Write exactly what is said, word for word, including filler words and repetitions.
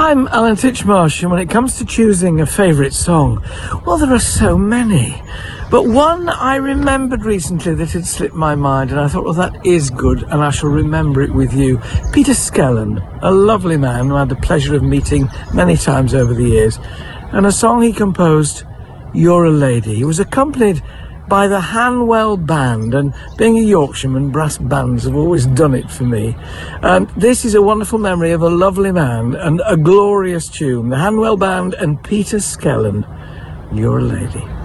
I'm Alan Titchmarsh, and when it comes to choosing a favourite song, well, there are so many. But one I remembered recently that had slipped my mind, and I thought, well, that is good, and I shall remember it with you. Peter Skellern, a lovely man who I had the pleasure of meeting many times over the years, and a song he composed, You're a Lady. He was accompanied by the Hanwell Band, and being a Yorkshireman, brass bands have always done it for me. Um, this is a wonderful memory of a lovely man and a glorious tune. The Hanwell Band and Peter Skellern, You're a Lady.